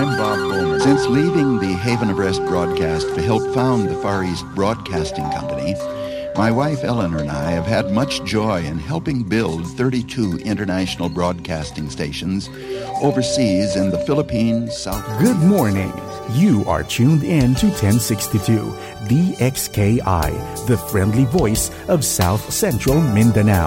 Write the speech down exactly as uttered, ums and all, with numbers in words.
I'm Bob Bowman. Since leaving the Haven of Rest broadcast to help found the Far East Broadcasting Company, my wife Eleanor and I have had much joy in helping build thirty-two international broadcasting stations overseas in the Philippines, South Korea. Good morning. You are tuned in to ten sixty-two D X K I, the friendly voice of South Central Mindanao.